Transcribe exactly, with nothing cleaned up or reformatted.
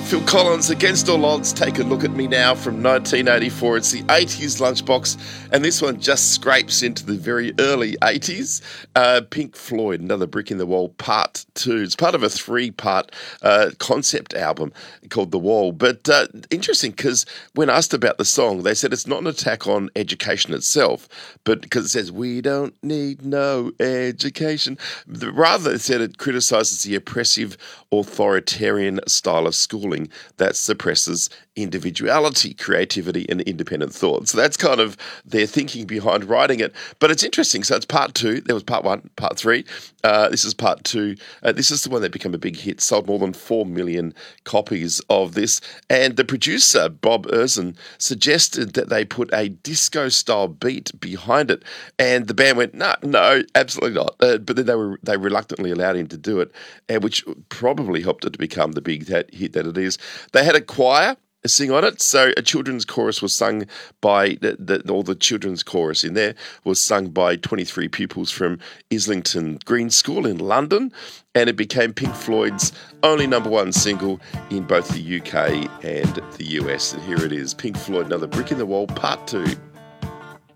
Phil Collins, Against All Odds, Take a Look at Me Now from nineteen eighty-four. It's the eighties lunchbox, and this one just scrapes into the very early eighties. Uh, Pink Floyd, Another Brick in the Wall, Part two. It's part of a three-part uh, concept album called The Wall. But uh, interesting, because when asked about the song, they said it's not an attack on education itself, but because it says, we don't need no education. Rather, they said it criticises the oppressive, authoritarian style of schooling that suppresses individuality, creativity, and independent thought. So that's kind of their thinking behind writing it. But it's interesting. So it's part two. There was part one, part three. Uh, this is part two. Uh, this is the one that became a big hit. Sold more than four million copies of this. And the producer, Bob Erzin, suggested that they put a disco-style beat behind it. And the band went, no, no, absolutely not. Uh, but then they were they reluctantly allowed him to do it, and which probably helped it to become the big hit that it is. They had a choir sing on it. So a children's chorus was sung by, the, the, all the children's chorus in there was sung by twenty-three pupils from Islington Green School in London, and it became Pink Floyd's only number one single in both the U K and the U S. And here it is, Pink Floyd, Another Brick in the Wall, Part two.